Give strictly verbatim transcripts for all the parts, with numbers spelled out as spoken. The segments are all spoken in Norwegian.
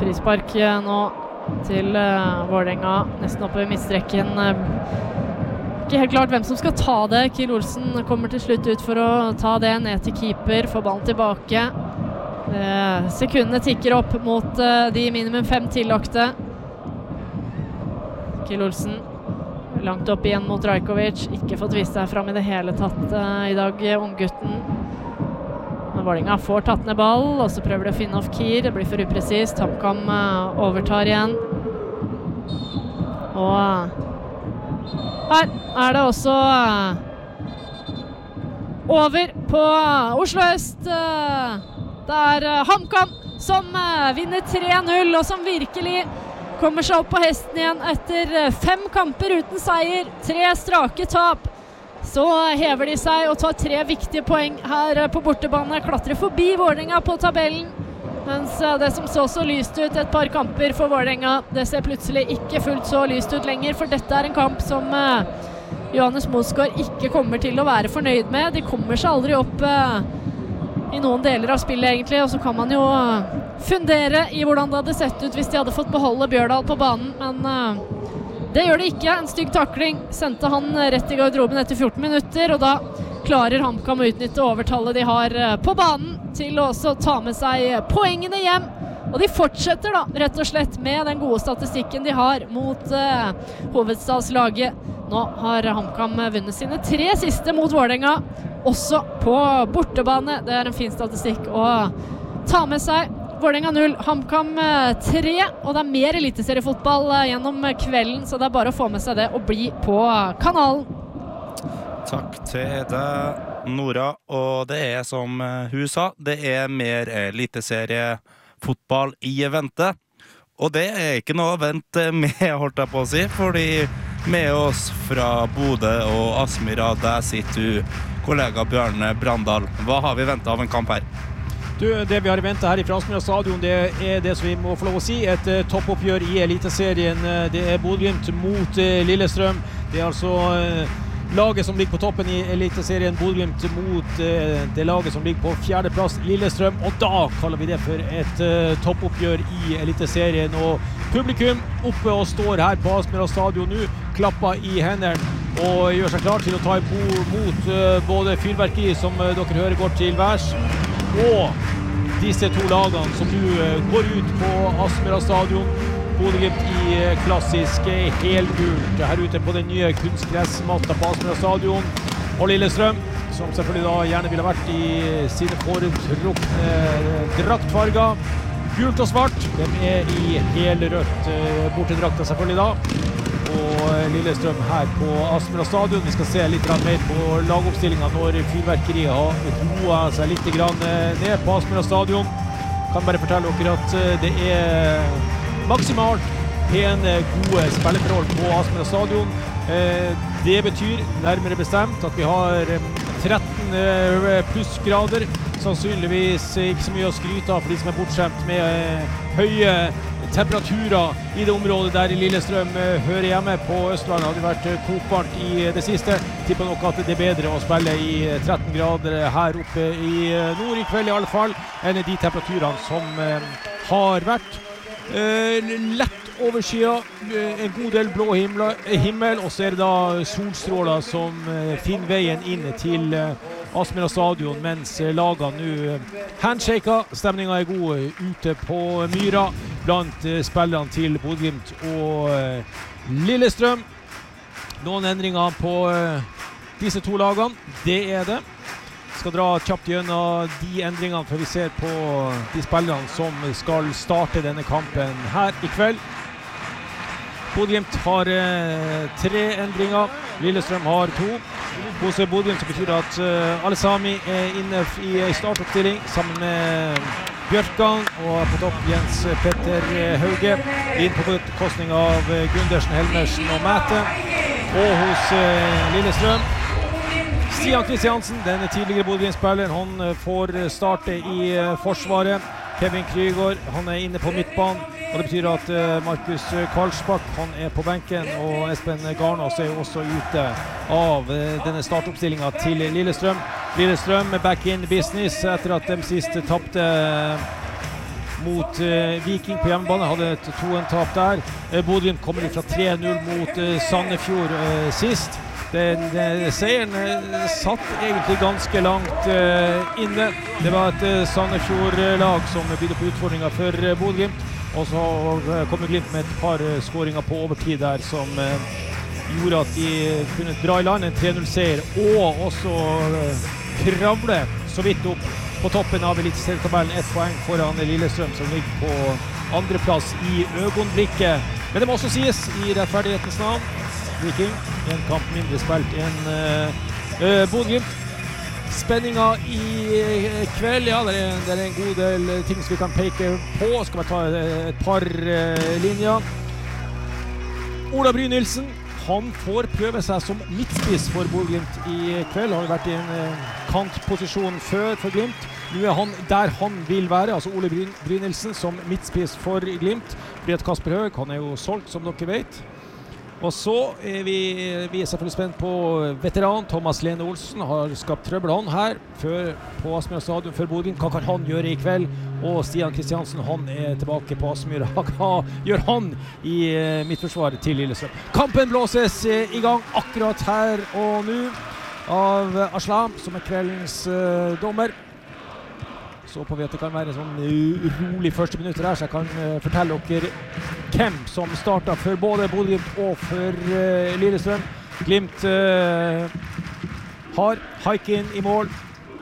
Frispark nå til uh, Vålerenga, nesten oppe ved midtstreken. Ikke helt klart hvem som skal ta det. Kiel Olsen kommer til slutt ut for å ta det ned til keeper, får ballen tilbake. Uh, sekundene tikker opp mot uh, de minimum fem tillagte. Kiel Olsen langt opp igjen mot Rajkovic, ikke fått vist seg fram i det hele tatt uh, i dag, unggutten. Vålerenga får tatt ned ball, og så prøver de å finne off Kier. Det blir for upresist. HamKam uh, overtar igjen. Og uh, her er det også uh, over på uh, Oslo Øst. Uh, det er uh, HamKam som uh, vinner tre null, og som virkelig kommer seg opp på hesten igjen etter uh, fem kamper uten seier. Tre strake tap. Så hever de seg og tar tre viktige poeng her på bortebane, klatrer forbi Vålerenga på tabellen, mens det som så så lyst ut et par kamper for Vålerenga, det ser plutselig ikke fullt så lyst ut lenger, for dette er en kamp som uh, Johannes Mosgaard ikke kommer til å være fornøyd med. De kommer seg aldri opp uh, i noen deler av spillet egentlig, og så kan man jo uh, fundere i hvordan det hadde sett ut hvis de hadde fått beholde Bjørdal på banen, men uh, det gjør det ikke. En stygg takling sendte han rett i garderoben etter fjorten minutter, og da klarer HamKam å utnytte overtallet de har på banen til å også ta med seg poengene hjem. Og de fortsetter da, rett og slett, med den gode statistikken de har mot uh, hovedstadslaget. Nå har HamKam vunnet sine tre siste mot Vålerenga, også på bortebane. Det er en fin statistikk å ta med seg. Vålerenga null, HamKam tre, og det er mer eliteseriefotball gjennom kvelden, så det er bare å få med seg det og bli på kanalen. Takk til deg, Nora, og det er som hun sa, det er mer eliteseriefotball i vente, og det er ikke noe å vente med, holdt jeg på å si, fordi med oss fra Bodø og Aspmyra, der sitter du, kollega Bjørne Brandal. Hva har vi ventet av en kamp her? Du, det vi har ventet her i Aspmyra stadion, det er det som vi må få lov å si, et uh, toppoppgjør i eliteserien. Uh, det er Bodø/Glimt mot uh, Lillestrøm. Det er altså uh, laget som ligger på toppen i eliteserien, Bodø/Glimt mot uh, det laget som ligger på fjerdeplass, Lillestrøm. Og da kaller vi det for et uh, toppoppgjør i eliteserien. Og publikum oppe og står her på Aspmyra stadion nå, klapper i hendene og gjør seg klar til å ta imot uh, både fyrverkeri som uh, dere hører går til værs, og disse to lagene som nå går ut på Aspmyra stadion. Bodø/Glimt i klassisk helgult her ute på den nye kunstgressmatta på Aspmyra stadion. Og Lillestrøm, som selvfølgelig da gjerne ville vært i sine foretrukne draktfarger. Gult og svart, de er i helrødt bortedrakta selvfølgelig da. Og Lillestrøm her på Aspmyra stadion. Vi skal se litt mer på lagoppstillingen når fyrverkeriet har roet seg litt ned på Aspmyra stadion. Kan bare fortelle dere at det er maksimalt en gode spilleforhold på Aspmyra stadion. Det betyr nærmere bestemt at vi har tretten plussgrader. Sannsynligvis ikke så mye å skryte av for de som er bortskjemt med høye temperaturer i det området der i Lillestrøm hører hjemme. På Østlandet har det vært kokvarmt i det siste. Tipper nok at det er bedre å spille i tretten grader her oppe i nord i kveld i alle fall, enn de temperaturene som har vært. Lett overskyet, en god del blå himmel, og så er det da solstråler som finner veien inn til Aspmyra stadion, mens lagene nå handshaker. Stemningen er god ute på Myra blant spillerne til Bodø/Glimt og Lillestrøm. Noen endringer på disse to lagene, det er det. Vi skal dra kjapt gjennom de endringene før vi ser på de spillerne som skal starte denne kampen her i kveld. Bodø/Glimt har eh, tre endringer, Lillestrøm har to. Hos Bodø/Glimt betyr det at uh, Alesami er inne i startoppstilling sammen med Bjørkan, og på topp Jens Petter Hauge, inn på bekostning av Gundersen, Helmersen og Mæte. Og hos uh, Lillestrøm, Stian Kristiansen, denne tidligere Bodø/Glimt-spilleren, han får starte i uh, forsvaret. Kevin Krygård, han er inne på midtbanen, og det betyr at uh, Markus Karlsbakk, han er på benken, og Espen Garnås er jo også ute av uh, denne startoppstillingen til Lillestrøm. Lillestrøm back in business etter at de siste tappte mot uh, Viking på hjemmebane, hadde et to en tap der. Uh, Bodø-Glimt kommer fra tre null mot uh, Sandefjord uh, sist. Den, den seieren uh, satt egentlig ganske langt uh, inne. Det var et uh, Sandefjord-lag som bydde på utfordringer for uh, Bodø-Glimt. Og så uh, kommer Glimt med et par uh, skåringer på overtid der som uh, gjorde at de kunne dra i land en tre null seier og også uh, kravle så vidt opp på toppen av eliteserietabellen, ett poeng foran Lillestrøm som ligger på andreplass i øyeblikket. Men det må også sies i rettferdighetens navn. Viking, en kamp mindre spilt enn uh, uh, Bodø-Glimt. Spenningen i kveld, ja, det er, det er en god del ting som vi kan peke på. Skal vi ta et par uh, linjer. Ola Brynildsen, han får prøve seg som midtspiss for Bodø-Glimt i kveld. Han har vært i en uh, kantposisjon før for Glimt. Nå er han der han vil være, altså Ole Bryn Brynildsen som midtspiss for Glimt. Fordi at Kasper Høeg, han er jo solgt som dere vet. Og så er vi, vi er selvfølgelig spent på veteran Thomas Lene Olsen, har skapt trøbbel han her før, på Aspmyra stadion før Bodø. Hva kan han gjøre i kveld? Og Stian Kristiansen, han er tilbake på Aspmyra. Hva gjør han i uh, midtforsvaret til Lillestrøm? Kampen blåses uh, i gang akkurat her og nå av uh, Aslam, som er kveldens uh, dommer. Så på vi at det kan være en sånn urolig første minutter her, så jeg kan uh, fortelle dere hvem som startet for både Bodø-Glimt og for uh, Lillestrøm. Glimt uh, har Haikin i mål.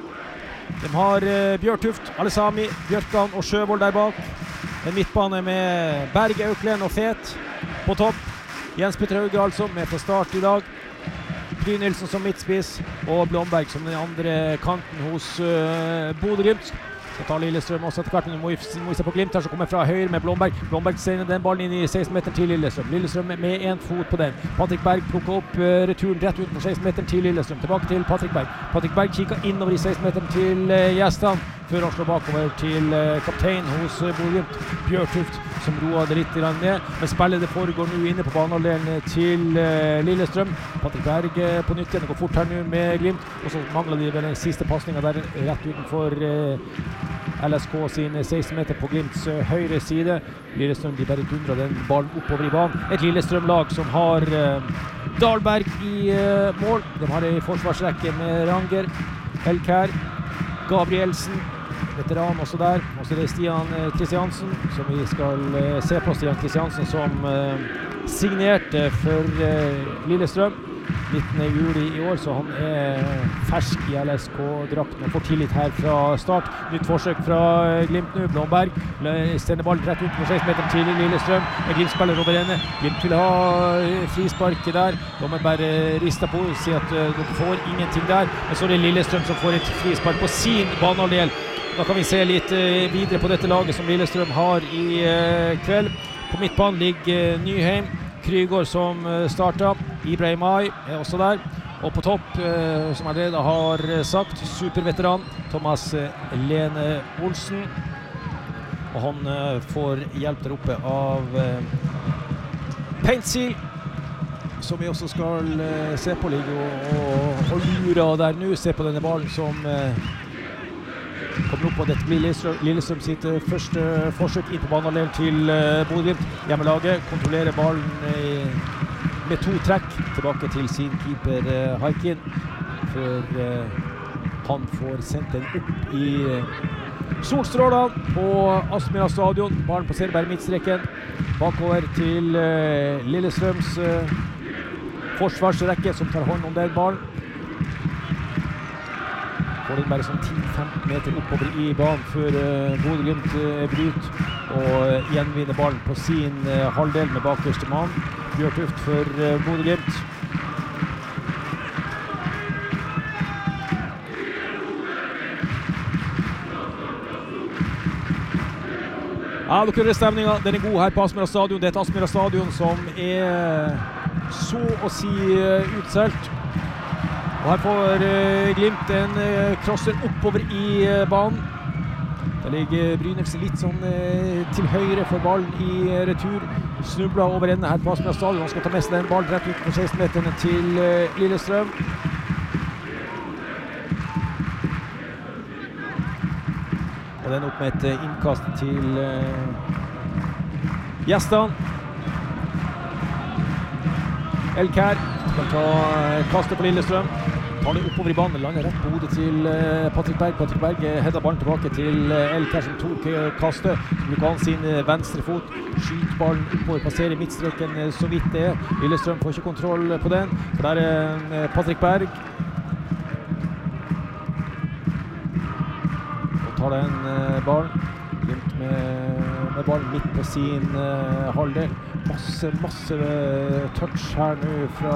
De har uh, Bjørtuft, Alesami, Bjørkan og Sjøvold der bak. En midtbane med Berge, Auklen og Fet på topp. Jens Petter Hauge altså med fra start i dag. Brynildsen som midtspiss og Blomberg som den andre kanten hos uh, Bodø-Glimt. Så tar Lillestrøm også etter hvert, men må vi se på Glimt her som kommer fra høyre med Blomberg. Blomberg sender den ballen inn i seksten meter til Lillestrøm. Lillestrøm med en fot på den. Patrick Berg plukker opp uh, returen rett utenfor seksten meter til Lillestrøm. Tilbake til Patrick Berg. Patrick Berg kikker innover i seksten meter til uh, Gjestan, før han slår bakover til uh, kaptein hos uh, Bodø-Glimt, Bjørtuft, som roer det litt ned. Men spillet det foregår nå inne på banehalvdelen til uh, Lillestrøm. Patrick Berg uh, på nytt igjen, det går fort her nå med Glimt, og så mangler de vel den siste passningen der rett utenfor uh, L S K sin seksten meter på Glimts uh, høyre side. Lillestrøm de bare dundrer den ballen oppover i banen. Et Lillestrøm-lag som har uh, Dahlberg i uh, mål. De har en forsvarsrekke med Ranger, Elkær, Gabrielsen, veteran også der. Og så er det Stian uh, Kristiansen, som vi skal uh, se på. Stian Kristiansen som uh, signerte for uh, Lillestrøm nittende juli i år, så han er fersk i L S K-drakten og får tillit her fra start. Nytt forsøk fra Glimt nå, Blomberg sender ballen rett ut på seksten meter til Lillestrøm. Glimt spiller over ende. Glimt vil ha frisparket der. De er bare ristet på og sier at uh, dere får ingenting der. Men så er det Lillestrøm som får et frispark på sin banehalvdel. Da kan vi se litt uh, videre på dette laget som Lillestrøm har i uh, kveld. På midtbanen ligger uh, Nyheim, Krygård som uh, startet. Ibrahim Ay er også der. Og på topp, uh, som jeg allerede har uh, sagt, superveteran Thomas uh, Lene Olsen. Og han uh, får hjelp der oppe av uh, Paintsil, som vi også skal uh, se på, ligge og, og, og lura der nå. Se på denne ballen som uh, kommer opp, og dette blir Lillestrøm, Lillestrøm sitt uh, første forsøk inn på banehalvdelen til uh, Bodø-Glimt. Hjemmelaget kontrollerer ballen uh, med to trekk tilbake til sin keeper uh, Haikin, før uh, han får sendt den opp i uh, solstrålene på Aspmyra stadion. Ballen passerer bare midtstreken bakover til uh, Lillestrøms uh, forsvarsrekke som tar hånd om den ballen. Får den bare sånn ti til femten meter oppover i banen før uh, Bodø-Glimt uh, bryter og uh, gjenvinner ballen på sin uh, halvdel med bakerste mann. Bjørtuft for uh, Bodø-Glimt. Ja, dere hører stemningen. Den er god her på Aspmyra stadion. Det er et Aspmyra stadion som er så å si uh, utselt. Og her får uh, Glimt en uh, crosser oppover i uh, banen. Der ligger Brynildsen litt sånn uh, til høyre for ballen i uh, retur. Snubler over ende her på Aspmyra stadion. Han skal ta med seg den ballen rett ut på seksten meterne til uh, Lillestrøm. Og Og den opp med et innkast til uh, gjestene. Elkær skal ta kastet på Lillestrøm. Tar det oppover i banen, lander rett på hodet til uh, Patrick Berg. Patrick Berg hedder ballen tilbake til uh, Elkær som tok uh, kastet. Så bruker han sin uh, venstre fot. Skyter ballen oppover, passerer midtstreken uh, så vidt det er. Lillestrøm får ikke kontroll på den. Så der er uh, Patrick Berg. Tar den uh, ballen, Glimt med, med ballen midt på sin uh, halvdel. Masse, masse uh, touch her nå fra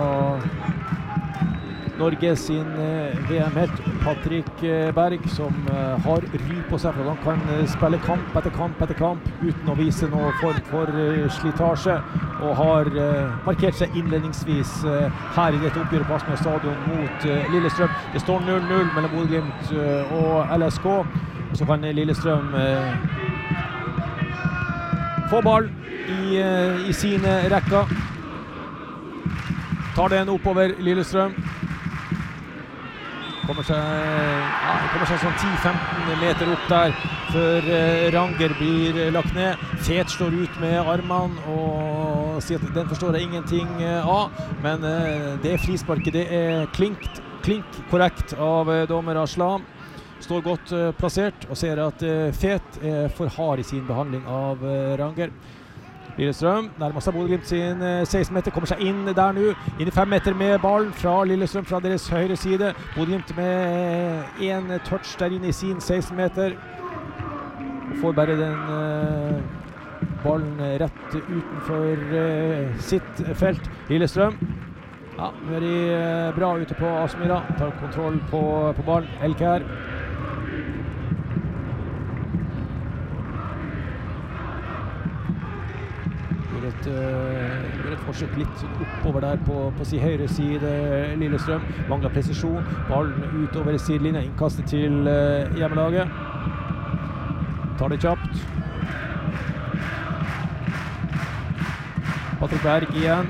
Norge sin uh, V M-helt Patrick uh, Berg, som uh, har ry på seg, for han kan uh, spille kamp etter kamp etter kamp uten å vise noe form for uh, slitasje, og har uh, markert seg innledningsvis uh, her i dette oppgjøret på Aspmyra stadion mot uh, Lillestrøm. Det står null null mellom Bodø/Glimt uh, og L S K. Og så kan Lillestrøm eh, få ball i, eh, i sine rekker. Tar den oppover Lillestrøm. Kommer seg, ja, kommer seg sånn ti til femten meter opp der før eh, Ranger blir lagt ned. Fet slår ut med armene og sier at den forstår jeg ingenting eh, av. Men eh, det er frisparket, det er klink, klink korrekt av eh, dommer Aslam. Står godt uh, plassert og ser at uh, Fet er for hard i sin behandling av uh, Ranger. Lillestrøm nærmer seg Bodø/Glimt sin uh, seksten meter, kommer seg inn der nå. Inn i fem meter med ballen fra Lillestrøm fra deres høyre side. Bodø/Glimt med en touch der inne i sin seksten meter. Og får bare den uh, ballen rett utenfor uh, sitt felt. Lillestrøm. Ja, nå er de uh, bra ute på Aspmyra. Tar kontroll på, på ballen. Elkær. Et, uh, et forsøk litt oppover der på, på sin høyre side. Lillestrøm mangler presisjon, ballen utover sidelinja, innkastet til uh, hjemmelaget. Tar det kjapt. Patrick Berg igjen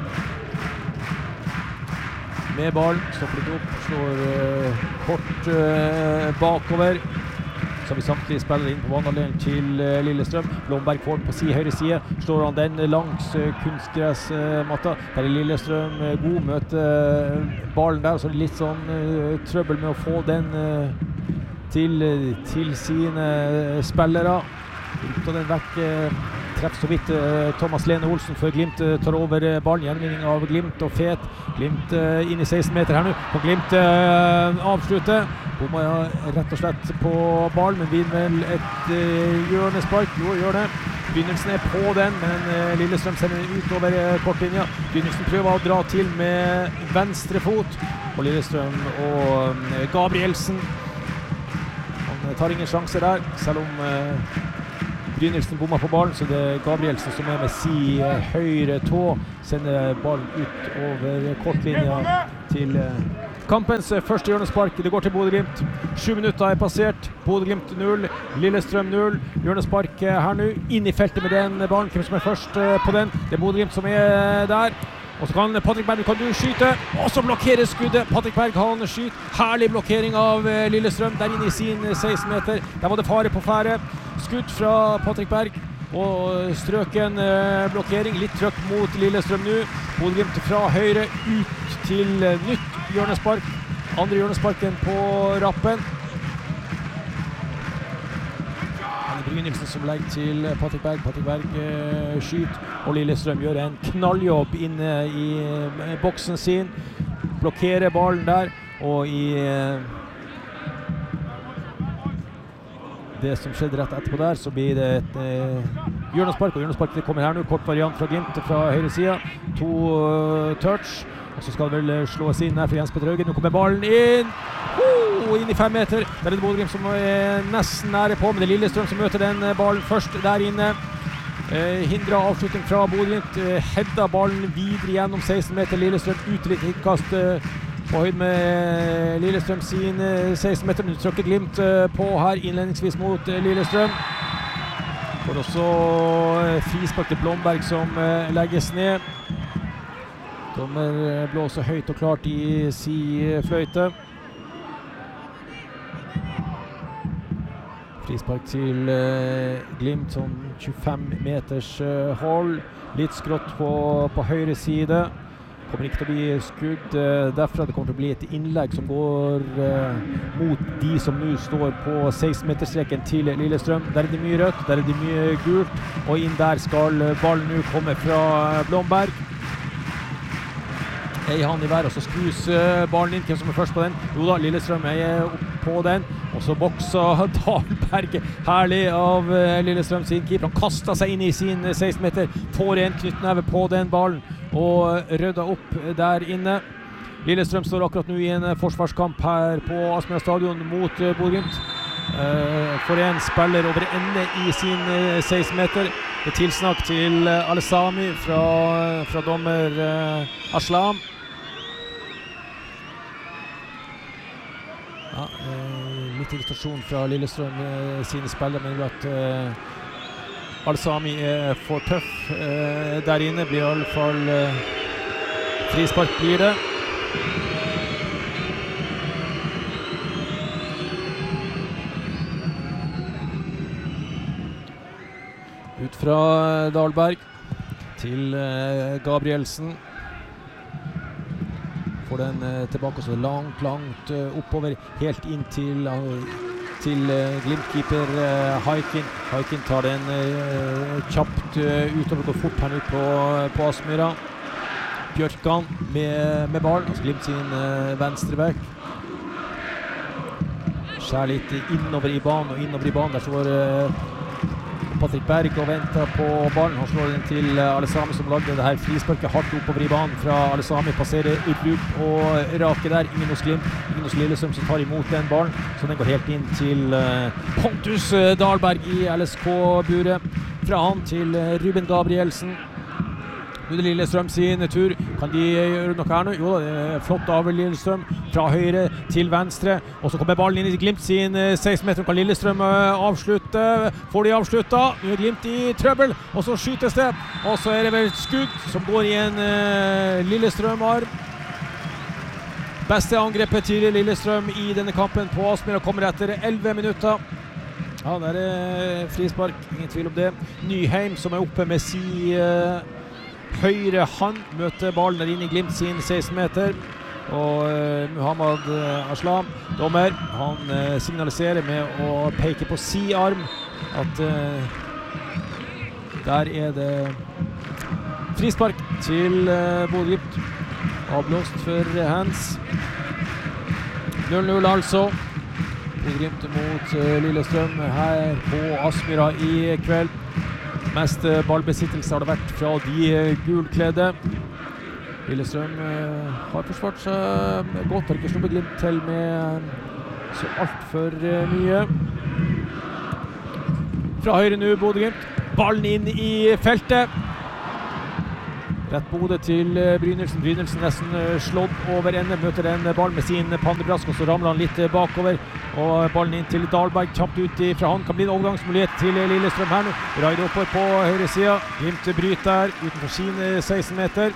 med ballen, stopper litt opp, slår uh, kort uh, bakover. Så vi samtidig spiller inn på banehalvdelen til uh, Lillestrøm. Blomberg får den på sin høyre side, slår han den langs uh, kunstgressmatta. Uh, Der er Lillestrøm uh, god, møter uh, ballen der, så er det litt sånn uh, trøbbel med å få den uh, til, uh, til sine uh, spillere. Ut av den vekk, uh, treffer så vidt uh, Thomas Lene Olsen før Glimt uh, tar over uh, ballen. Gjenvinning av Glimt og Fet. Glimt uh, inn i seksten meter her nå. Og Glimt uh, avslutter. Bomma rett og slett på ballen, men vinner vel et uh, hjørnespark. Jo, gjør det. Begynnelsen er på den, men uh, Lillestrøm sender den utover uh, kortlinja. Begynnelsen prøver å dra til med venstre fot. Og Lillestrøm og uh, Gabrielsen. Han uh, tar ingen sjanser der, selv om uh, Brynildsen bommer på ballen, så det er Gabrielsen som er med si uh, høyre tå. Sender ballen ut over kortlinja til uh, kampens første hjørnespark. Det går til Bodø/Glimt. Sju minutter er passert. Bodø/Glimt null, Lillestrøm null. Hjørnespark her nå. Inn i feltet med den ballen. Hvem som er først på den? Det er Bodø/Glimt som er der. Og så kan Patrick Berg, kan du skyte. Og så blokkerer skuddet. Patrick Berg han skyter. Herlig blokkering av Lillestrøm der inne i sin seksten meter. Der var det fare på fære. Skudd fra Patrick Berg. Og strøken eh, blokkering. Litt trøkk mot Lillestrøm nå. Bodø/Glimt fra høyre ut til eh, nytt hjørnespark. Andre hjørnesparken på rappen. Det er Brynildsen som legger til Patrick Berg. Patrick Berg eh, skyter. Og Lillestrøm gjør en knalljobb inne i eh, boksen sin. Blokkerer ballen der. Og i eh, det som skjedde rett etterpå der, så blir det et eh, hjørnespark. Og hjørnesparket kommer her nå. Kort variant fra Glimt fra høyre siden. To uh, touch. Og så skal det vel slås inn her for Jens Petter Haugen. Nå kommer ballen inn. Oh, inn i fem meter. Der er det Bodø/Glimt som er nesten nære på, men det er Lillestrøm som møter den ballen først der inne. Eh, hindret avslutning fra Bodø/Glimt. Eh, hedda ballen videre gjennom seksten meter. Lillestrøm ut litt innkast eh, på høyde med Lillestrøm sin eh, seksten meter. Nu trykker Glimt eh, på her innledningsvis mot eh, Lillestrøm. For også eh, frispark til Blomberg som eh, legges ned. Dommer blåser høyt og klart i si fløyte. Frispark til uh, Glimt, sånn tjuefem meters uh, hold. Litt skrått på, på høyre side. Kommer ikke til å bli skudd uh, derfra. Det kommer til å bli et innlegg som går uh, mot de som nå står på seksten-meterstreken til Lillestrøm. Der er det mye rødt, der er det mye gult, og inn der skal ballen nå komme fra Blomberg. Ei hand i hver, og så skrus uh, ballen inn. Hvem som er først på den? Jo da, Lillestrøm er opp på den. Og så bokser Dahlberg herlig av uh, Lillestrøm sin keeper. Han kastet seg inn i sin seksten meter, får en knyttneve på den ballen og rydder opp der inne. Lillestrøm står akkurat nå i en forsvarskamp her på Aspmyra stadion mot uh, Bodø/Glimt. Uh, for en spiller over ende i sin uh, seksten meter. Det er tilsnakk til uh, Al-Sami fra, fra dommer uh, Aslam. Ja, uh, litt irritasjon fra Lillestrøm uh, sine spillere, men at uh, Al-Sami er for tøff uh, der inne. Blir i alle fall uh, frispark blir det. Ut fra Dahlberg til uh, Gabrielsen. Får den uh, tilbake så langt, langt uh, oppover, helt inn til, uh, til uh, Glimt-keeper uh, Haikin. Haikin tar den uh, kjapt uh, utover, går fort her ut på, på Aspmyra. Bjørkan med, med ball, altså Glimt sin uh, venstreback. Skjær litt innover i banen, og innover i banen der så var uh, Patrick Berg og venter på ballen. Han slår den til uh, Al-Sami som lagde det her frisparket hardt oppover i banen fra Al-Sami. Passerer Urbuk og Rake der. Ingen hos Glimt, ingen hos Lillestrøm som tar imot den ballen. Så den går helt inn til uh, Pontus uh, Dahlberg i L S K-buret. Fra han til uh, Ruben Gabrielsen. Nå er det Lillestrøm sin tur. Kan de gjøre noe her nå? Jo, det er flott av Lillestrøm. Fra høyre til venstre. Og så kommer ballen inn i Glimt sin seksten meter. Kan Lillestrøm avslutte? Får de avslutta? Nå er Glimt i trøbbel. Og så skytes det. Og så er det vel et skudd som går i en uh, Lillestrøm-arm. Beste angrepet til Lillestrøm i denne kampen på Aspmyra kommer etter elleve minutter. Ja, der er frispark. Ingen tvil om det. Nyheim som er oppe med si... Uh, høyre hand møter ballen der inne i Glimt sin seksten meter, og uh, Muhammad uh, Aslam, dommer, han uh, signaliserer med å peke på si arm at uh, der er det frispark til uh, Bodø/Glimt, avblåst for hands. null null altså. Bodø/Glimt mot uh, Lillestrøm her på Aspmyra i kveld. Mest ballbesittelse har det vært fra de gulkledde. Lillestrøm uh, har forsvart seg godt, har ikke sluppet Glimt til med så alt for uh, mye. Fra høyre nå, Bodø/Glimt. Ballen inn i feltet. Rett Bodø til uh, Brynildsen. Brynildsen nesten uh, slått over ende, møter en ball med sin pandebrask, og så ramler han litt uh, bakover. Og ballen inn til Dahlberg, kjapt ut fra han. Kan bli en overgangsmulighet til Lillestrøm her nå. Raider oppover på høyre sida. Glimt bryter utenfor sin seksten meter.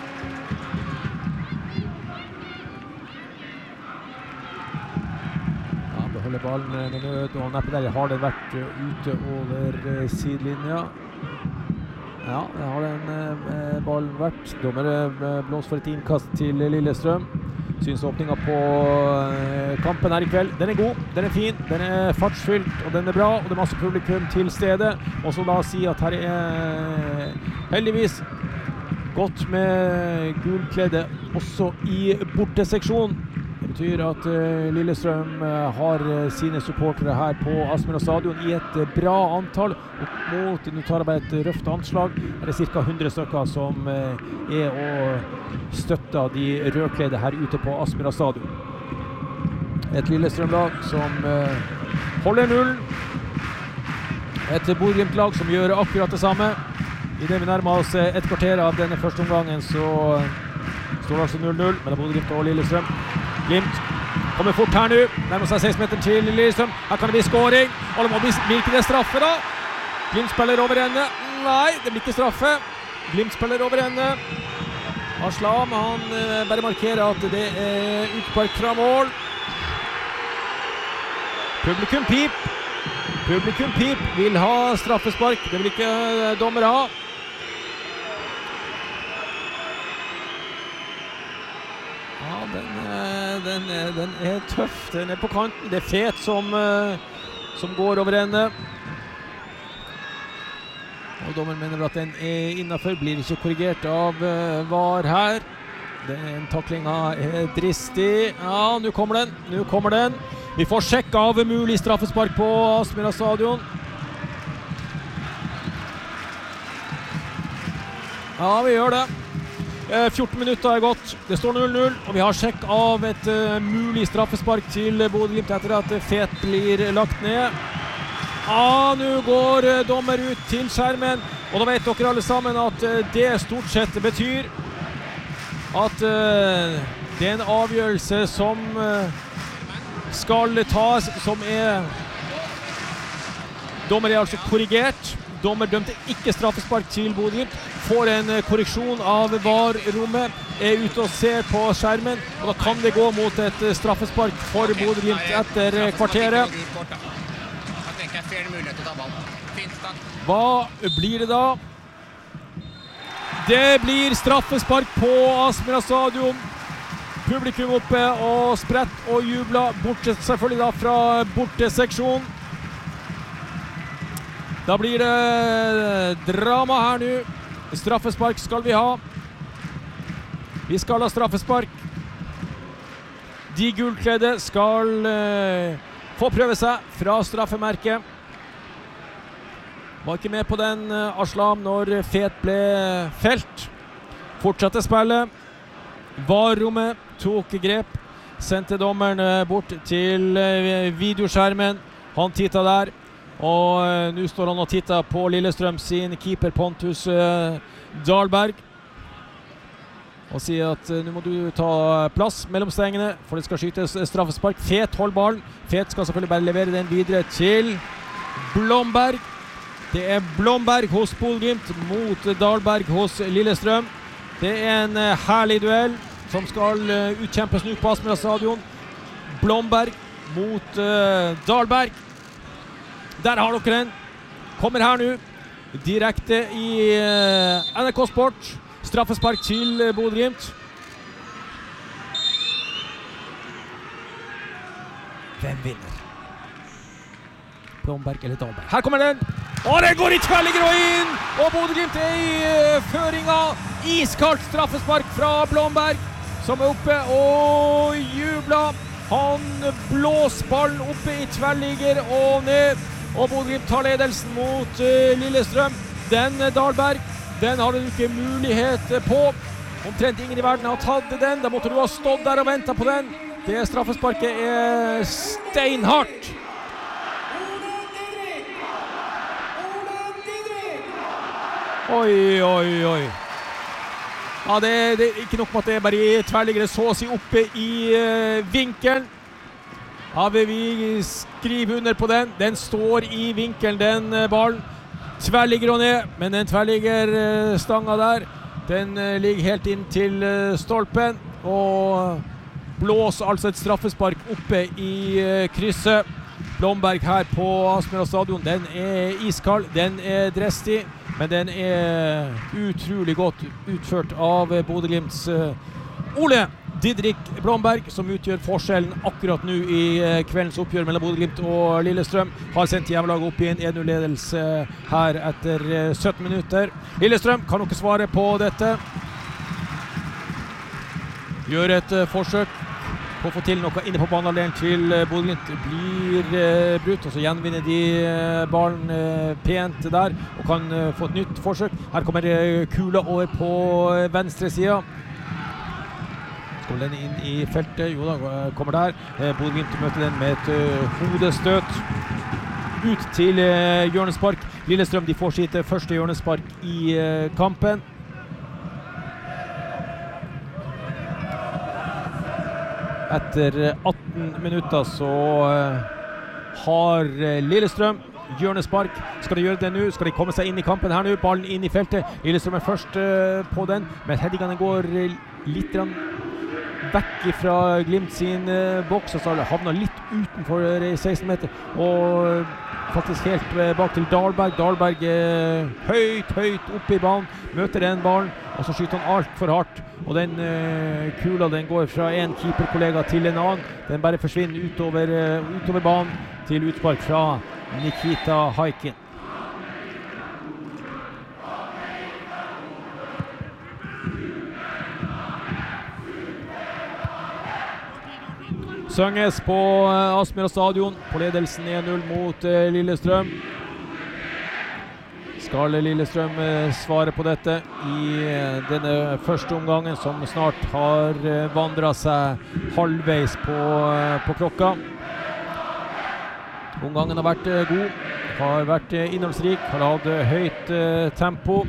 Ja, beholder ballen med nød, og neppe der har den vært ute over sidelinja. Ja, det har den eh, ballen vært. Dommer eh, blås for et innkast til Lillestrøm. Synes åpningen på eh, kampen her i kveld. Den er god, den er fin, den er fartsfylt, og den er bra, og det er masse publikum til stede. Og så da si at her er heldigvis godt med gulkledde også i borteseksjon. Det betyr at uh, Lillestrøm uh, har uh, sine supportere her på Aspmyra stadion i et uh, bra antall. Opp mot, nå tar jeg bare et røft anslag, er det cirka hundre stykker som uh, er og støtter de rødkledde her ute på Aspmyra stadion. Et Lillestrøm-lag som uh, holder nullen. Et Bodø/Glimt-lag som gjør akkurat det samme. I det vi nærmer oss uh, et kvarter av denne første omgangen så uh, står det altså null null mellom Bodø/Glimt og Lillestrøm. Glimt kommer fort her nå, nærmer seg seksten meter til Lillestrøm. Her kan det bli scoring, og det må bli, blir ikke det straffe da? Glimt spiller over ende. Nei, det blir ikke straffe. Glimt spiller over ende. Aslam, han eh, bare markerer at det er utpark fra mål. Publikum pip. Publikum pip vil ha straffespark. Det vil ikke dommer ha. Ja, den, den, den er tøff. Den er på kanten. Det er Fet som, som går over ende. Og dommer mener at den er innenfor, blir ikke korrigert av uh, V A R her. Den taklinga er dristig. Ja, nå kommer den, nå kommer den. Vi får sjekke av mulig straffespark på Aspmyra stadion. Ja, vi gjør det. Uh, fjorten minutter er gått. Det står null null, og vi har sjekk av et uh, mulig straffespark til Bodø/Glimt etter at Fet blir lagt ned. Ja, nå går uh, dommer ut til skjermen, og da vet dere alle sammen at uh, det stort sett betyr at uh, det er en avgjørelse som uh, skal tas, som er... Dommer er altså korrigert. Dommer dømte ikke straffespark til Bodø/Glimt, får en uh, korreksjon av V A R-rommet, er ute og ser på skjermen, og da kan det gå mot et uh, straffespark for Bodø/Glimt etter uh, kvarteret. Hva blir det da? Det blir straffespark på Aspmyra stadion. Publikum oppe og sprett og jubler, bortsett selvfølgelig da fra borteseksjon. Da blir det drama her nå. Straffespark skal vi ha. Vi skal ha straffespark. De gullkledde skal uh, få prøve seg fra straffemerket. Var ikke med på den uh, Aslam når Fet ble felt. Fortsatte spillet. V A R-rommet tok grep. Sendte dommeren uh, bort til uh, videoskjermen. Han tittet der. Og uh, nå står han og tittet på Lillestrøm sin keeper Pontus uh, Dahlberg. Og sier at uh, nå må du ta plass mellom stengene, for det skal skytes straffespark. Fet hold ballen. Fet skal selvfølgelig bare levere den videre til Blomberg. Det er Blomberg hos Bodø/Glimt mot Dahlberg hos Lillestrøm. Det er en uh, herlig duell som skal uh, utkjempes nå på Aspmyra stadion. Blomberg mot uh, Dahlberg. Der har dere den. Kommer her nå. Direkte i uh, N R K Sport. Straffespark til uh, Bodø/Glimt. Hvem vinner? Blomberg eller Dahlberg? Her kommer den! Og det går i tverrligger og inn! Og Bodø/Glimt er i uh, føringa. Iskaldt straffespark fra Blomberg, som er oppe og jubler. Han blåser ballen oppe i tverrligger og ned. Og Bodø/Glimt tar ledelsen mot uh, Lillestrøm. Den uh, Dahlberg, den har du ikke mulighet på. Omtrent ingen i verden har tatt den. Da måtte du ha stått der og ventet på den. Det straffesparket er steinhardt. Oi, oi, oi. Ja, det, det er ikke nok med at det er bare i tverrliggere så å si oppe i uh, vinkelen. Ja, vi skriver under på den. Den står i vinkelen, den uh, ballen. Tverrligger og ned, men den tverrliggerstanga uh, der, den uh, ligger helt inn til uh, stolpen, og blåser altså et straffespark oppe i uh, krysset. Blomberg her på Aspmyra stadion, den er iskald, den er drestig, men den er utrolig godt utført av Bodø/Glimts uh, Ole Didrik Blomberg, som utgjør forskjellen akkurat nå i uh, kveldens oppgjør mellom Bodø/Glimt og Lillestrøm. Har sendt hjemmelaget opp i en en null-ledelse her etter uh, sytten minutter. Lillestrøm, kan dere svare på dette? Gjør et uh, forsøk på å få til noe inne på banehalvdelen til uh, Bodø/Glimt. Blir uh, brutt, og så gjenvinner de uh, ballen uh, pent der, og kan uh, få et nytt forsøk. Her kommer uh, kula over på uh, venstre siden. Skal den inn i feltet? Jo da, uh, kommer der. Uh, Bodø/Glimt møter den med et uh, hodestøt. Ut til uh, hjørnespark. Lillestrøm, de får sitt uh, første hjørnespark i uh, kampen. Etter atten minutter så uh, har uh, Lillestrøm hjørnespark. Skal de gjøre det nå? Skal de komme seg inn i kampen her nå? Ballen inn i feltet. Lillestrøm er først uh, på den, men headingene går uh, litt vekk fra Glimt sin uh, boks, og så havner litt utenfor seksten meter, og faktisk helt bak til Dahlberg. Dahlberg er høyt, høyt oppe i banen, møter den ballen, og så skyter han alt for hardt. Og den uh, kula den går fra en keeperkollega til en annen. Den bare forsvinner utover, uh, utover banen til utspark fra Nikita Haikin. Sønges på uh, Aspmyra stadion på ledelsen en null mot uh, Lillestrøm. Skal Lillestrøm uh, svare på dette i uh, denne første omgangen som snart har uh, vandret seg halvveis på, uh, på klokka. Omgangen har vært uh, god, har vært uh, innholdsrik, har hatt uh, høyt uh, tempo.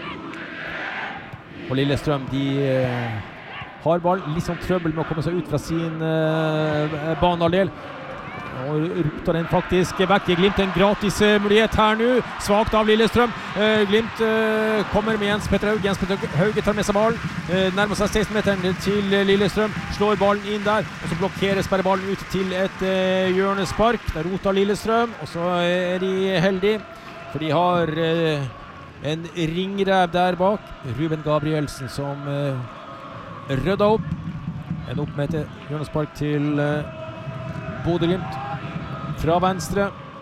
Og Lillestrøm, de uh, har ball, litt sånn trøbbel med å komme seg ut fra sin uh, banehalvdel. Og roter den faktisk vekk. Glimt en gratis uh, mulighet her nå. Svagt av Lillestrøm. Uh, Glimt uh, kommer med Jens Petter Hauge. Jens Petter Hauge tar med seg ballen. Uh, nærmer seg seksten meteren til uh, Lillestrøm. Slår ballen inn der. Og så blokkeres bare ballen ut til et uh, hjørnespark. Der roter Lillestrøm. Og så er de heldige, for de har uh, en ringrev der bak. Ruben Gabrielsen som uh, rydda opp. En opp med et hjørnespark til uh, Bodø Glimt fra venstre.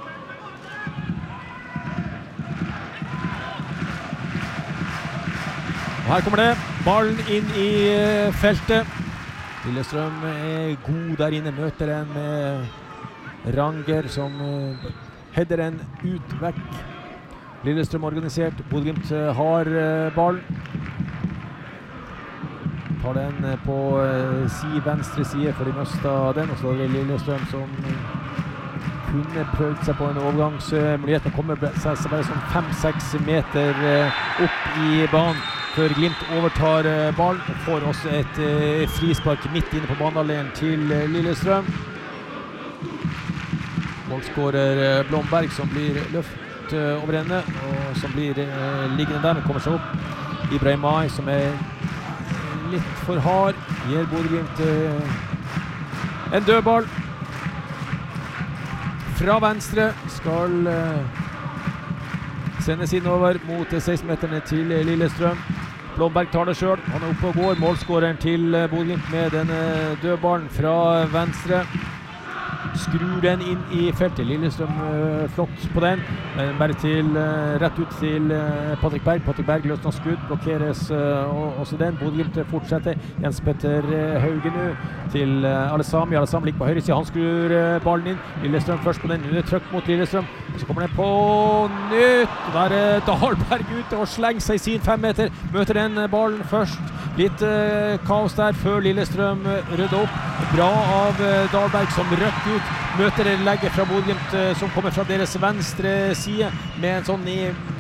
Og her kommer det. Ballen inn i uh, feltet. Lillestrøm er god der inne. Møter den med Ranger som uh, header den ut vekk. Lillestrøm organisert. Bodø Glimt uh, har uh, ballen. Har den på uh, si venstre side, for de møster den, og så er det Lillestrøm som kunne prøvd seg på en overgangsmulighet. Den kommer seg bare sånn fem seks meter uh, opp i banen før Glimt overtar uh, ballen og får også et uh, frispark midt inne på banehalvdelen til uh, Lillestrøm. Målskårer uh, Blomberg som blir løft uh, over henne, og som blir uh, liggende der, men kommer seg opp. Ibrahim Mai som er litt for hard, gir Bodø Glimt uh, en dødball fra venstre, skal uh, sendes innover mot seksten meterne til Lillestrøm. Blomberg tar det selv, han er oppe og går, målskåreren til uh, Bodø Glimt med denne dødballen fra venstre. Skrur den inn i feltet. Lillestrøm uh, flott på den, men bare til uh, rett ut til uh, Patrick Berg. Patrick Berg løsner skudd, blokkeres uh, også den. Bodø Glimt fortsetter. Jens Petter uh, Hauge nå til uh, Alessami. Alessami ligger på høyre side, han skrur uh, ballen inn. Lillestrøm først på den, nå er trøkk mot Lillestrøm. Og så kommer den på nytt. Der er uh, Dahlberg ute og slenger seg i sin fem meter. Møter den uh, ballen først. Litt uh, kaos der før Lillestrøm uh, rydder opp. Bra av uh, Dahlberg som røkker ut. Møter legget fra Bodø Glimt uh, som kommer fra deres venstre side med en sånn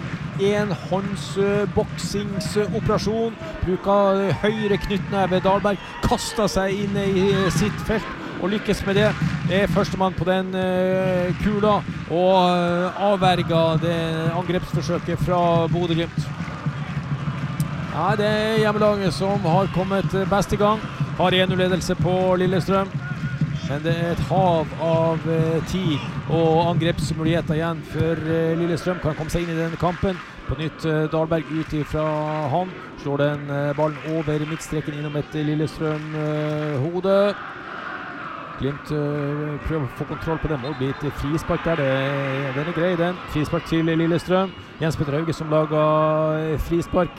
enhåndsboksingsoperasjon. Uh, Bruker uh, høyre knyttneve. Dahlberg kaster seg inn i uh, sitt felt og lykkes med det. Er førstemann på den uh, kula og uh, avverger det angrepsforsøket fra Bodø Glimt. Ja, det er hjemmelaget som har kommet best i gang. Har en null-ledelse på Lillestrøm. Men det er et hav av uh, tid og angrepsmuligheter igjen for uh, Lillestrøm kan komme seg inn i denne kampen. På nytt uh, Dahlberg ut fra han. Slår den uh, ballen over midtstreken innom et Lillestrøm-hode. Uh, Glimt uh, prøver å få kontroll på det. Må bli et frispark der. Det, den er grei, den. Frispark til Lillestrøm. Jens Petter Hauge som lager frispark.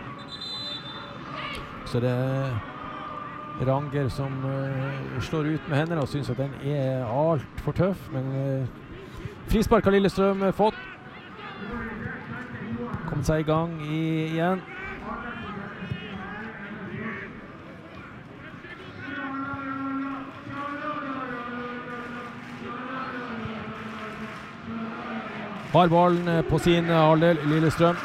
Så det er Ranger som uh, slår ut med hendene og synes at den er alt for tøff, men uh, frispark har Lillestrøm uh, fått. Kommet seg i gang i, igjen. Har ballen uh, på sin uh, halvdel, Lillestrøm.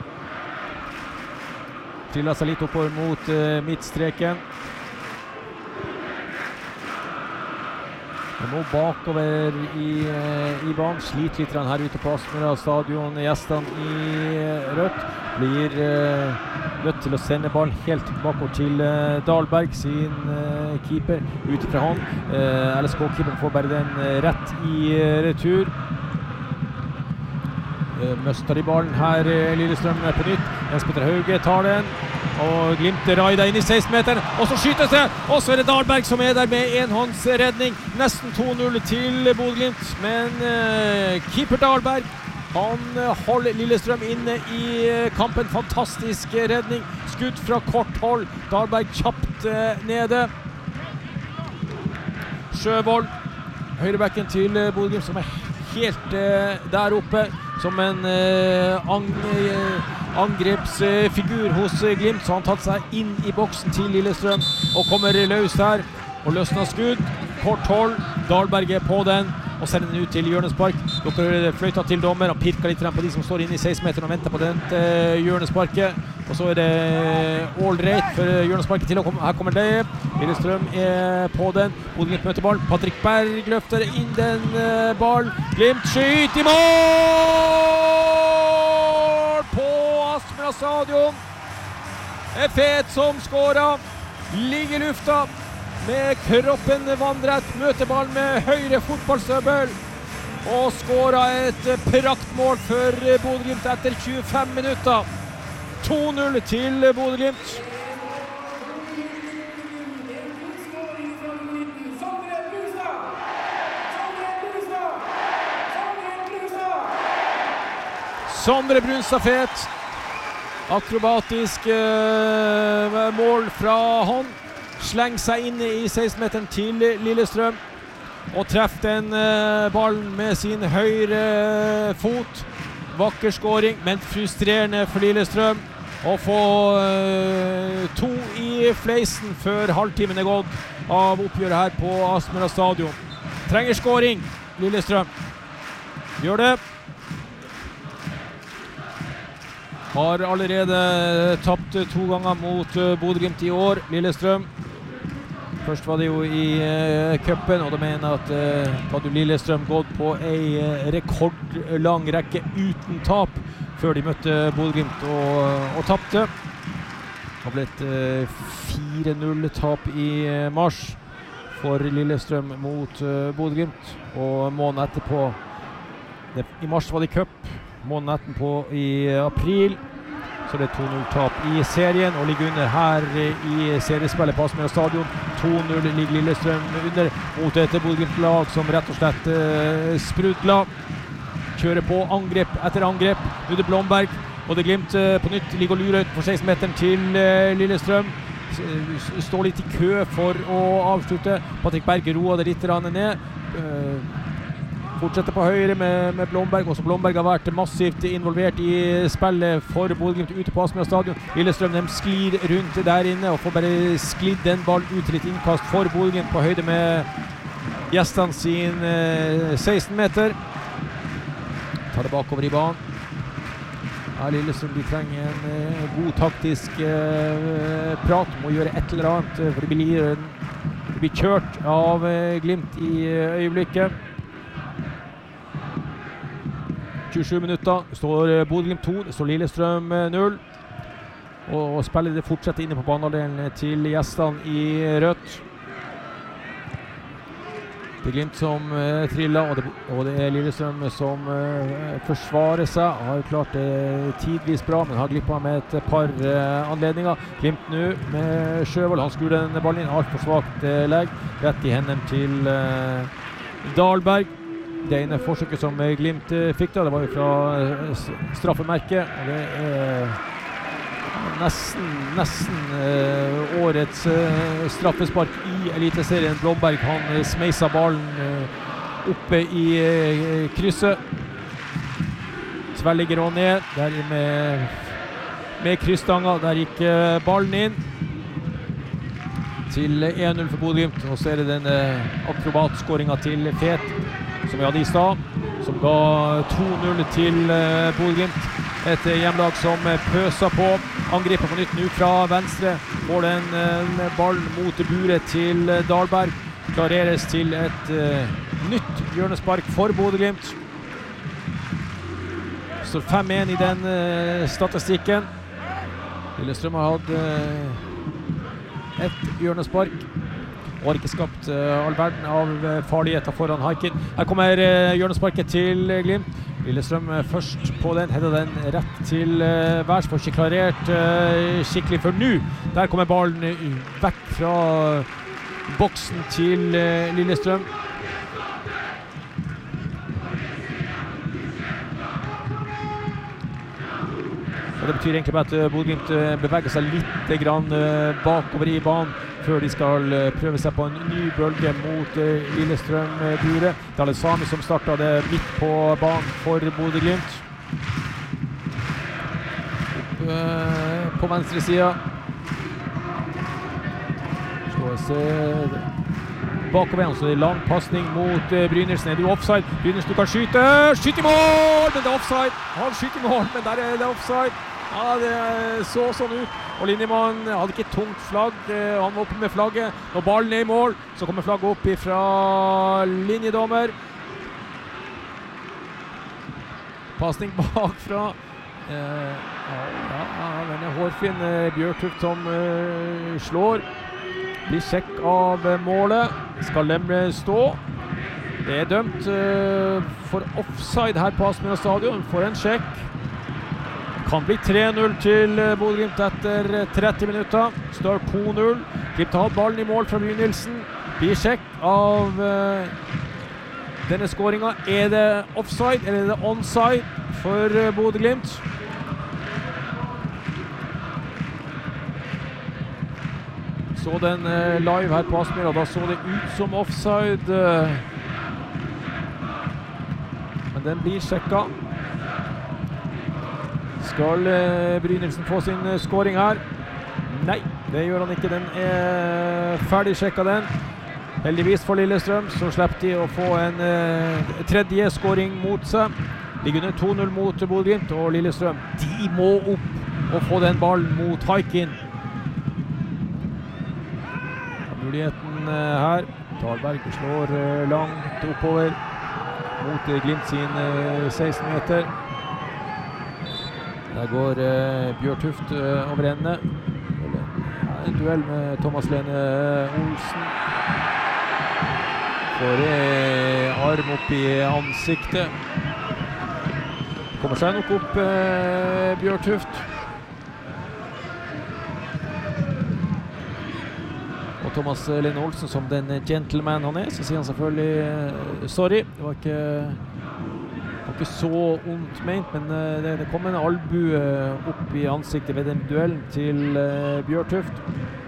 Triller seg litt oppover mot uh, midtstreken. Og nå bakover i, i banen, sliter litt her ute på Aspmyra stadion. Gjestene i rødt blir uh, nødt til å sende ballen helt bakover til uh, Dahlberg, sin uh, keeper, ute fra hånd. Uh, L S K-keeperen får bare den uh, rett i uh, retur. Uh, Møster i ballen her, uh, Lillestrøm på nytt. Jens Petter Hauge tar den. Og Glimt raida inn i seksten-meteren, og så skytes det, og så er det Dahlberg som er der med enhåndsredning. Nesten to null til Bodø-Glimt, men uh, keeper Dahlberg, han holder Lillestrøm inne i kampen. Fantastisk redning, skudd fra kort hold, Dahlberg kjapt uh, nede. Sjøvold, høyrebacken til Bodø-Glimt, som er helt uh, der oppe, som en uh, ang... Uh, angrepsfigur hos Glimt, så han tatt seg inn i boksen til Lillestrøm og kommer løs der og løsner skudd, kort hold, Dahlberg er på den og sender den ut til hjørnespark. Dere fløyta til dommer og pirker litt på de som står inne i seksten-meteren og venter på den uh, hjørnesparket, og så er det all right for hjørnesparket til å komme. Her kommer det, Lillestrøm er på den, Bodø-Glimt møter ballen, Patrick Berg løfter inn den uh, ballen, Glimt skyter i mål på Aspmyra stadion. Fet som skårer, ligger i lufta med kroppen vannrett, møter ballen med høyre fotballstøvel og skårer et praktmål for Bodø-Glimt etter tjuefem minutter. to null til Bodø-Glimt. Sondre Brunstad fet, akrobatisk uh, mål fra hånd, slenger seg inn i seksten-meteren til Lillestrøm og treffer den uh, ballen med sin høyre fot. Vakker skåring, men frustrerende for Lillestrøm å få uh, to i fleisen før halvtimen er gått av oppgjøret her på Aspmyra stadion. Trenger skåring, Lillestrøm. Gjør det. Har allerede tapt to ganger mot uh, Bodø-Glimt i år, Lillestrøm. Først var det jo i uh, cupen, og da mener jeg at uh, hadde Lillestrøm gått på en uh, rekordlang rekke uten tap før de møtte Bodø-Glimt og, og tapte. Det har blitt uh, fire null tap i uh, mars for Lillestrøm mot uh, Bodø-Glimt, og måneden etterpå, det, i mars var det cup, måneden etterpå i april, så det er to null tap i serien, og ligger under her i seriespillet på Aspmyra stadion. to null ligger Lillestrøm under mot et Bodø-Glimt-lag som rett og slett uh, sprudler. Kjører på angrep etter angrep. Nå er det Blomberg, og det Glimt uh, på nytt ligger og lurer ut på seksten-meteren til uh, Lillestrøm. S står litt i kø for å avslutte. Patrick Berg roer det litt ned. Uh, Fortsetter på høyre med, med Blomberg, også Blomberg har vært massivt involvert i spillet for Bodø-Glimt ute på Aspmyra stadion. Lillestrøm de sklir rundt der inne og får bare sklidd den ballen ut til et innkast for Bodø-Glimt på høyde med gjestene sin eh, seksten-meter. Tar det bakover i banen. Ja, Lillestrøm de trenger en eh, god taktisk eh, prat, må gjøre et eller annet, for det blir, det blir kjørt av eh, Glimt i eh, øyeblikket. tjuesju minutter, står Bodø-Glimt to, det står Lillestrøm null, og, og spiller det fortsetter inne på banehalvdelen til gjestene i rødt. Det er Glimt som uh, triller, og det, og det er Lillestrøm som uh, forsvarer seg, har klart det tidvis bra, men har glippet med et par uh, anledninger. Glimt nå med Sjøvold, han skrur den ballen inn, alt for svagt uh, legg, rett i hendene til uh, Dahlberg. Det ene forsøket som Glimt fikk da, det var jo fra straffemerket, og det er nesten, nesten uh, årets uh, straffespark i Eliteserien. Blomberg, han smeisa ballen uh, oppe i uh, krysset. Svelger og ned, der med, med kryssstanga, der gikk uh, ballen inn til en null for Bodø-Glimt, og så er det den uh, akrobatskåringen til Fet, som vi hadde i stad, som ga to null til uh, Bodø-Glimt. Et uh, hjemlag som uh, pøser på, angriper på nytt nå fra venstre, får den uh, ballen mot buret til uh, Dahlberg, klareres til et uh, nytt hjørnespark for Bodø-Glimt. Står fem en i den uh, statistikken. Lillestrøm har hatt uh, et hjørnespark og har ikke skapt uh, all verden av uh, farligheter foran Haikin. Her kommer uh, hjørnesparket til uh, Glimt. Lillestrøm uh, først på den, hedder den rett til uh, værs, får ikke klarert uh, skikkelig for nå. Der kommer ballen uh, vekk fra uh, boksen til uh, Lillestrøm. Og det betyr egentlig bare at Bodø-Glimt beveger seg litt grann bakover i banen før de skal prøve seg på en ny bølge mot Lillestrøm-buret. Det er Alesami som startet det midt på banen for Bodø-Glimt. Opp på venstre siden. Slår seg bakover, så det er lang passning mot Brynildsen. Er du offside? Brynildsen, du kan skyte! Skyt i mål! Men det er offside! Han skyter i mål, men der er det offside. Ja, det så sånn ut. Og linjemann hadde ikke tungt flagg. Han var oppe med flagget. Når ballen er i mål, så kommer flagget opp fra linjedommer. Passning bakfra. Eh, ja, ja, den er hårfin. Bjørtuft som eh, slår. Blir sjekk av målet. Skal Lemre stå. Det er dømt eh, for offside her på Aspmyra stadion. For en sjekk. Kan bli tre null til Bodø-Glimt etter tretti minutter. Står to null. Glimt har ballen i mål fra Brynildsen. Blir sjekk av uh, denne skåringen. Er det offside eller er det onside for uh, Bodø-Glimt? Så den uh, live her på Aspmyra. Da så det ut som offside. Uh, men den blir sjekket. Skal uh, Brynildsen få sin uh, scoring her? Nei, det gjør han ikke. Den er ferdig sjekket den. Heldigvis for Lillestrøm, så slipper de å få en uh, tredje scoring mot seg. Ligger under to null mot Bodø-Glimt, og Lillestrøm, de må opp og få den ballen mot Haikin. Muligheten uh, her. Talberg slår uh, langt oppover mot uh, Glimt sin uh, seksten meter. Der går uh, Bjørtuft uh, over ende. Ja, en duell med Thomas Lene Olsen. Får uh, arm opp i ansiktet. Kommer seg nok opp uh, Bjørtuft. Og Thomas Lene Olsen, som den gentleman han er, så sier han selvfølgelig uh, sorry. Det var ikke... Det var ikke så ondt ment, men uh, det, det kom en albue uh, opp i ansiktet ved den duellen til uh, Bjørtuft.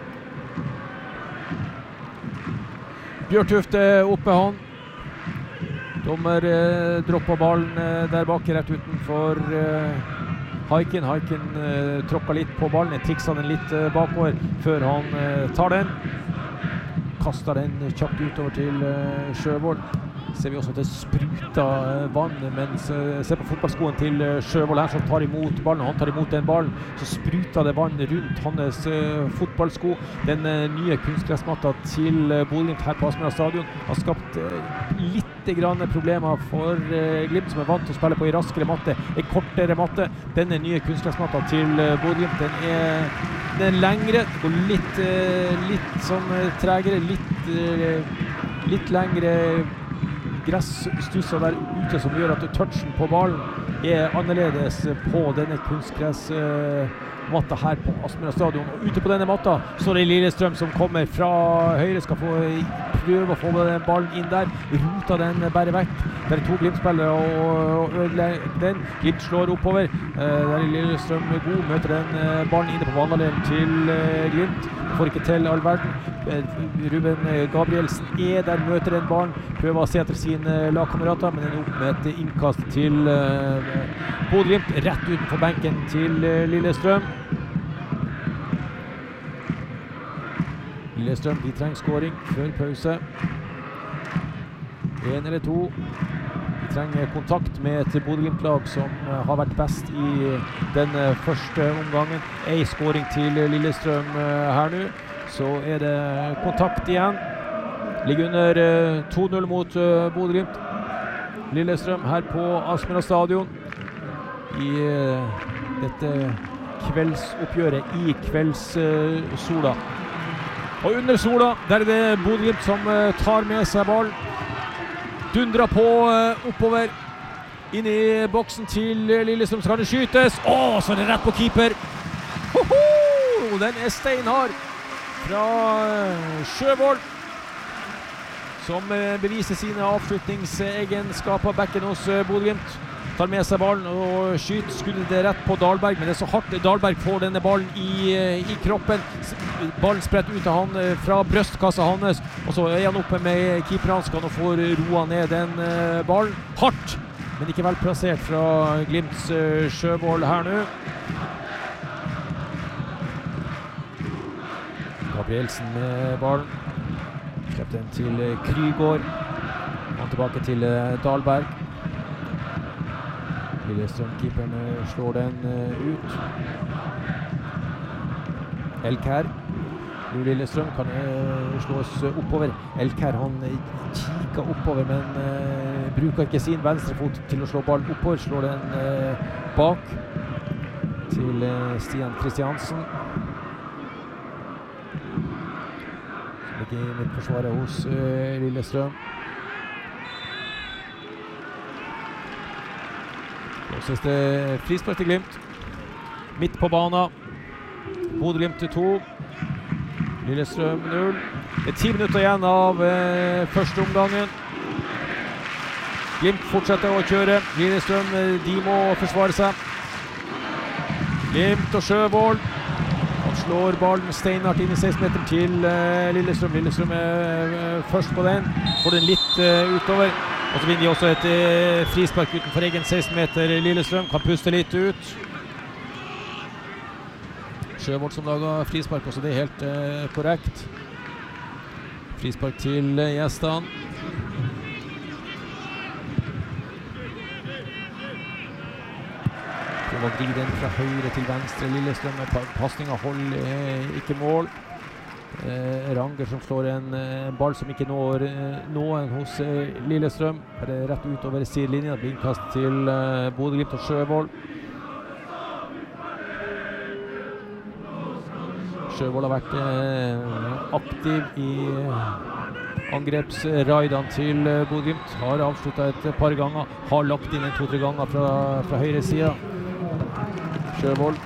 Bjørtuft er oppe han. Dommer uh, dropper ballen uh, der bak, rett utenfor uh, Haikin. Haikin uh, tråkker litt på ballen, trikser den litt uh, bakover før han uh, tar den. Kaster den kjapt utover til uh, Sjøvold. Ser vi også at det spruter vann, mens uh, ser på fotballskoen til uh, Sjøvold her som tar imot ballen. Han tar imot den ballen, så spruter det vann rundt hans uh, fotballsko. Den uh, nye kunstgressmatta til uh, Bodø-Glimt her på Aspmyra stadion har skapt uh, litt grann problemer for uh, Glimt, som er vant til å spille på en raskere matte, en kortere matte. Denne nye kunstgressmatta til uh, Bodø-Glimt, den er, den er lengre, det går litt, uh, litt sånn uh, tregere, litt, uh, litt lengre gressstuser der ute, som gjør at touchen på ballen er annerledes på denne kunstgressmatta her på Aspmyra stadion. Og ute på denne matta så er det Lillestrøm som kommer fra høyre, skal få prøve å få den ballen inn der, rota den bare vekk. Der er to Glimt-spillere og ødelegger den. Glimt slår oppover. Der er Lillestrøm god, møter den ballen inne på banehalvdelen til Glimt. Får ikke til all verden. Ruben Gabrielsen er der, møter den ballen, prøver å se etter sine lagkamerater, men den er opp med et innkast til uh, Bodø-Glimt, rett utenfor benken til uh, Lillestrøm. Lillestrøm, de trenger scoring før pause. En eller to. De trenger kontakt med et Bodø-Glimt-lag som uh, har vært best i den uh, første omgangen. En scoring til Lillestrøm uh, her nå. Så er det kontakt igjen. Ligger under uh, to null mot uh, Bodø-Glimt. Lillestrøm her på Aspmyra stadion i uh, dette kveldsoppgjøret i kveldssola. Uh, og under sola, der er det Bodø-Glimt som uh, tar med seg ballen. Dundrer på uh, oppover. Inn i boksen til Lillestrøm, så kan det skytes. Åh, så er det rett på keeper. Hoho! Den er steinhard fra uh, Sjøvold, som uh, beviser sine avslutningsegenskaper. Backen hos uh, Bodø-Glimt tar med seg ballen og skyter skuddet det rett på Dahlberg, men det er så hardt. Dahlberg får denne ballen i, uh, i kroppen. Ballen spredt ut av han uh, fra brystkassa hans, og så er han oppe med keeperhansken og får roa ned den uh, ballen. Hardt, men ikke vel plassert fra Glimts uh, Sjøvold her nå. Gabrielsen med ballen. Slipper den til uh, Krygård. Han tilbake til uh, Dahlberg. Lillestrøm-keeperen uh, slår den uh, ut. Elkær. Lillestrøm kan uh, slås uh, oppover. Elkær han uh, kikker oppover, men uh, bruker ikke sin venstre fot til å slå ballen oppover. Slår den uh, bak til uh, Stian Kristiansen. Som ligger i midtforsvaret hos uh, Lillestrøm. Og så er det frispark til Glimt. Midt på banen. Bodø-Glimt til to. Lillestrøm null. Det er ti minutter igjen av eh, første omgangen. Glimt fortsetter å kjøre. Lillestrøm, de må forsvare seg. Glimt og Sjøvold. Han slår ballen steinhardt inn i seksten meter til eh, Lillestrøm. Lillestrøm er eh, først på den. Får den litt eh, utover. Og så vinner de også et eh, frispark utenfor egen seksten meter. Lillestrøm kan puste litt ut. Sjøvold som lager frispark, også det er helt eh, korrekt. Frispark til eh, gjestene. Prøver å vri den fra høyre til venstre. Lillestrøm med passningen holder eh, ikke mål. Eh, Ranger som slår en eh, ball som ikke når eh, noen hos eh, Lillestrøm. Er det rett utover sidelinjen. Det blir innkast til eh, Bodø-Glimt og Sjøvold. Sjøvold har vært eh, aktiv i eh, angrepsraidene til eh, Bodø-Glimt. Har avsluttet et par ganger. Har lagt inn en to-tre ganger fra, fra høyre side. Sjøvold.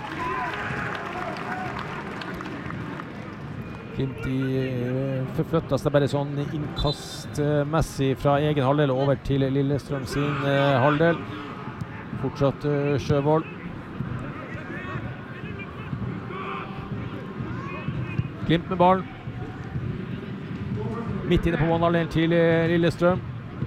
Glimt i eh, forflyttes det bare sånn innkastmessig fra egen halvdel over til Lillestrøm sin eh, halvdel. Fortsatt eh, Sjøvold. Glimt med ballen. Midt inne på banehalvdelen til Lillestrøm.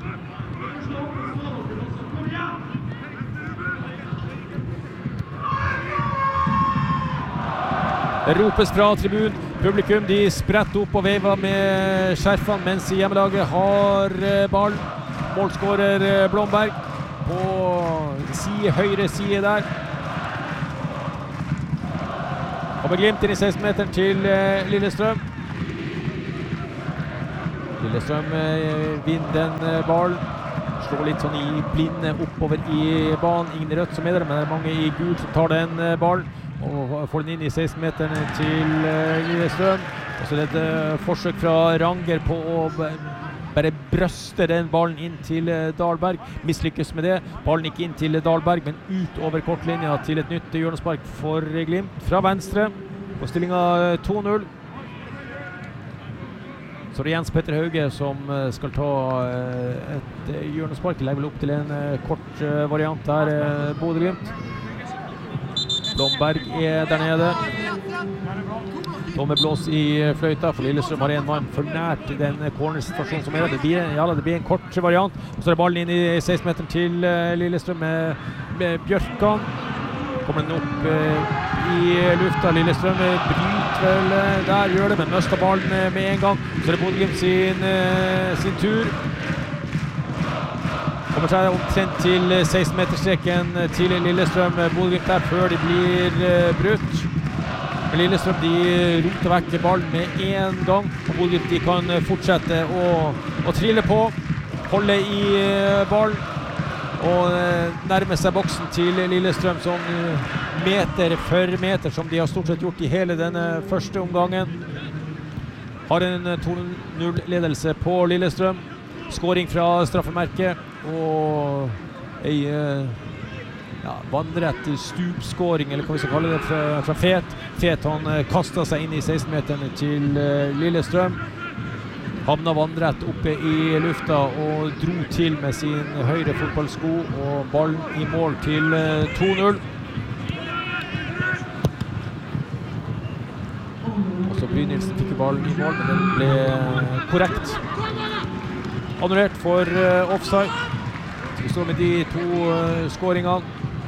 Det ropes fra tribun. Publikum de spretter opp og vever med skjerfene, mens hjemmelaget har ball. Målskårer Blomberg på side, høyre side der. Kommer Glimt inn i seksten meter til eh, Lillestrøm. Lillestrøm eh, vinner den eh, ballen. Slår litt sånn i blinde oppover i banen. Ingen rødt som er der, men det er mange i gul som tar den eh, ballen. Og får den inn i seksten meter til eh, Lillestrøm. Og så er det et eh, forsøk fra Ranger på å bare brøste den ballen inn til eh, Dahlberg. Mislykkes med det. Ballen ikke inn til Dahlberg, men ut over kortlinja til et nytt hjørnespark for Glimt. Fra venstre på stillinga to null. Så det er Jens Petter Hauge som eh, skal ta eh, et eh, hjørnespark. De legger vel opp til en eh, kort eh, variant der, eh, Bodø-Glimt. Blomberg er der nede. Dommerblås i fløyta, for Lillestrøm har en mann for nært den cornersituasjonen som er. Det blir, ja, det blir en kort variant. Og så er det ballen inn i seksten meter til uh, Lillestrøm med, med Bjørkan. Kommer den opp uh, i lufta. Lillestrøm bryter vel uh, der, gjør det, men møster ballen uh, med en gang. Så er det Bodø-Glimt sin, uh, sin tur. Kommer seg omtrent til seksten meter streken til Lillestrøm. Bodø-Glimt der før de blir uh, brutt. Men Lillestrøm de roter vekk ballen med en gang, og Bodø de kan fortsette å, å trille på, holde i ballen, og nærme seg boksen til Lillestrøm som meter for meter, som de har stort sett gjort i hele denne første omgangen. Har en to null-ledelse på Lillestrøm. Skåring fra straffemerket, og ei ja, vannrett stupskåring, eller hva vi skal kalle det, fra, fra Fet. Fet han kastet seg inn i seksten-meterne til Lillestrøm. Havna vannrett oppe i lufta og dro til med sin høyre fotballsko, og ballen i mål til to null. Også Brynildsen fikk ballen i mål, men den ble korrekt annullert for uh, offside. Så vi står med de to uh, skåringene.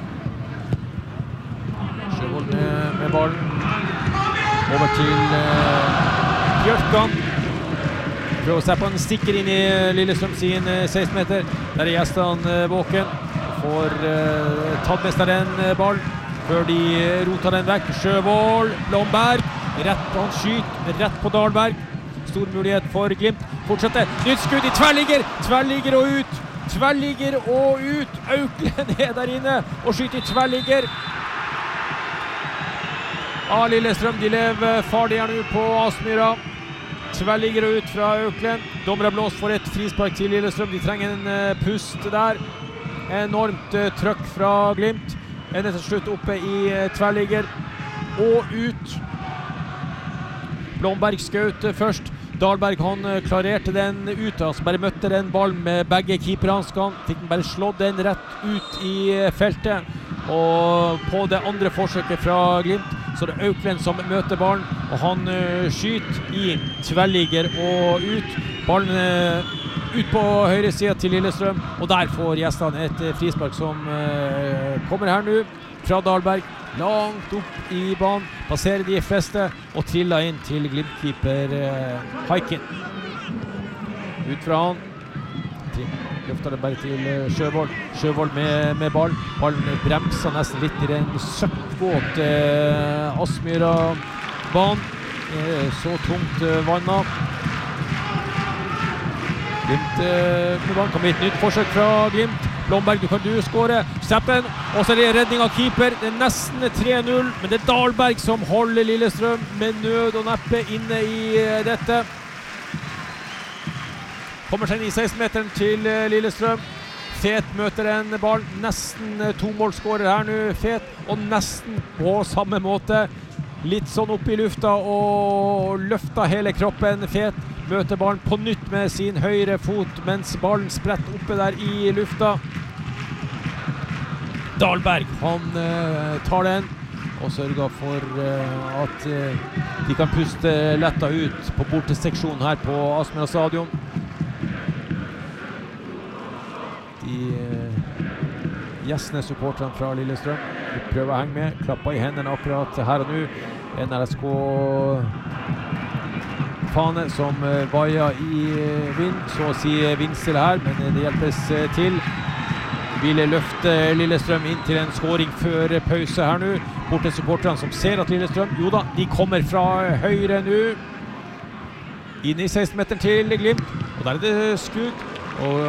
Sjøvold med, med ballen. Over til uh, Bjørkan. Prøver å se på en stikker inn i Lillestrøm sin uh, seksten meter. Der er gjestene uh, våken. Får uh, tatt mest av den uh, ball før de roter den vekk. Sjøvold, Blomberg. Rett på hans skyt, rett på Dahlberg. Stor mulighet for Glimt. Fortsetter. Nytt skudd i tverrligger. Tverrligger og ut. Tverrligger og ut. Auklen er der inne og skyter i tverrligger. Ah, Lillestrøm, de lever farlig her nå på Aspmyra. Tverrligger og ut fra Auklen. Dommer har blåst for et frispark til Lillestrøm. De trenger en uh, pust der. Enormt uh, trøkk fra Glimt. Ender til slutt oppe i uh, tverrligger og ut. Blomberg skjøt først. Dahlberg han klarerte den ut, altså bare møtte den ballen med begge keeperhanskene. Fikk den bare slått den rett ut i feltet. Og på det andre forsøket fra Glimt, så er det Auklen som møter ballen, og han uh, skyter i tverrligger og ut. Ballen uh, ut på høyre siden til Lillestrøm, og der får gjestene et uh, frispark som uh, kommer her nå fra Dahlberg. Langt opp i banen, passerer de fleste og triller inn til Glimt-keeper eh, Haikin. Ut fra han. Løfter det bare til eh, Sjøvold. Sjøvold med, med ball. Ballen bremser nesten litt i den søkkvåt eh, Aspmyra-banen. Eh, så tungt eh, vannet. Glimt eh, med banen. Kan bli et nytt forsøk fra Glimt. Blomberg, du kan du skåre. Steppen, og så er det redning av keeper. Det er nesten tre null, men det er Dahlberg som holder Lillestrøm med nød og neppe inne i dette. Kommer seg inn i seksten-meteren til Lillestrøm. Fet møter en ball. Nesten to målskårer her nå, Fet, og nesten på samme måte. Litt sånn opp i lufta og løfter hele kroppen. Fet møter ballen på nytt med sin høyre fot, mens ballen spretter oppe der i lufta. Dahlberg, han uh, tar den, og sørger for uh, at uh, de kan puste letta ut på borteseksjonen her på Aspmyra stadion. De uh, gjestene supporterne fra Lillestrøm, de prøver å henge med, klapper i hendene akkurat her og nå. En R S K fane som uh, vaier i uh, vind, så å si vindstille her, men uh, det hjelpes uh, til. Ville løfte Lillestrøm inn til en skåring før uh, pause her nå. Borte supporterne som ser at Lillestrøm, jo da, de kommer fra uh, høyre nå. Inn i seksten-meteren til Glimt, og der er det skudd. Og